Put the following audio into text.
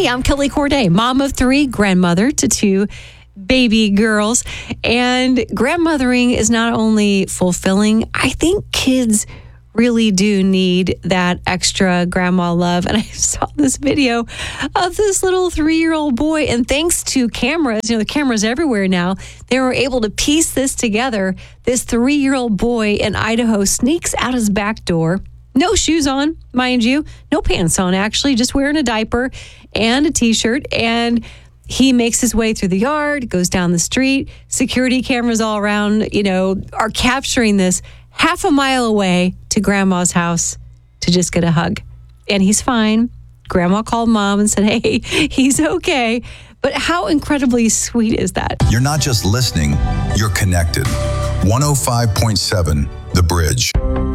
Hey, I'm Kelly Corday, mom of 3, grandmother to 2 baby girls. And grandmothering is not only fulfilling, I think kids really do need that extra grandma love. And I saw this video of this little 3-year-old boy. And thanks to cameras, the cameras everywhere now, they were able to piece this together. This 3-year-old boy in Idaho sneaks out his back door. No shoes on, mind you. No pants on, actually. Just wearing a diaper and a T-shirt. And he makes his way through the yard, goes down the street. Security cameras all around, are capturing this half a mile away to grandma's house to just get a hug. And he's fine. Grandma called mom and said, hey, he's okay. But how incredibly sweet is that? You're not just listening, you're connected. 105.7 The Bridge.